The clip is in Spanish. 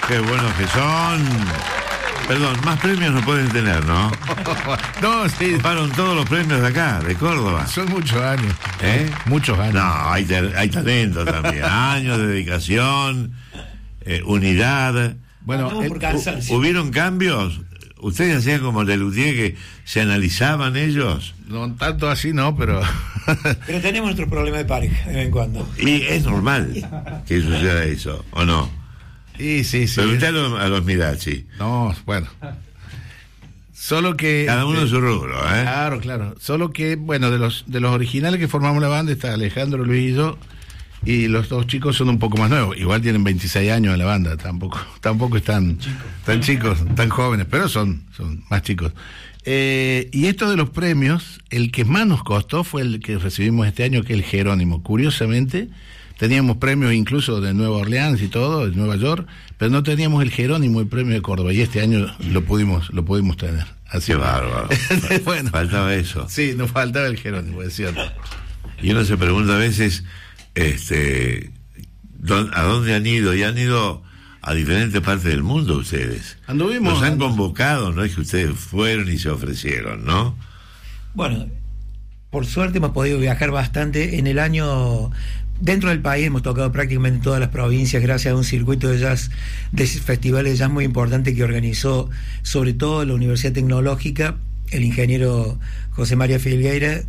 Qué buenos que son. Perdón, más premios no pueden tener, ¿no? No, sí. Ocuparon todos los premios de acá, de Córdoba. Son muchos años. ¿Eh? Muchos años. No, hay talento también. Años de dedicación, unidad. Bueno, ¿Hubieron cambios? ¿Ustedes hacían como Lelutier, que se analizaban ellos? No tanto así, no, pero... Pero tenemos nuestro problema de pareja de vez en cuando. Y es normal que suceda eso, ¿o no? Sí. Preguntalo a los Mirachi. No, bueno. Solo que... Cada uno en su rubro, ¿eh? Claro. Solo que, bueno, de los originales que formamos la banda está Alejandro, Luis y yo, y los dos chicos son un poco más nuevos. Igual tienen 26 años en la banda, tampoco están tan chicos, tan jóvenes, pero son más chicos. Y esto de los premios, el que más nos costó fue el que recibimos este año, que es el Jerónimo. Curiosamente, teníamos premios incluso de Nueva Orleans y todo, de Nueva York, pero no teníamos el Jerónimo, el premio de Córdoba, y este año lo pudimos tener. Así Qué bárbaro. Bueno, faltaba eso. Sí, nos faltaba el Jerónimo, es cierto. Y uno se pregunta a veces, ¿a dónde han ido? Y han ido a diferentes partes del mundo ustedes. Los han convocado, no es que ustedes fueron y se ofrecieron, ¿no? Bueno, por suerte hemos podido viajar bastante. En el año, dentro del país, hemos tocado prácticamente en todas las provincias gracias a un circuito de jazz, de festivales de jazz muy importante que organizó sobre todo la Universidad Tecnológica, el ingeniero José María Filgueira,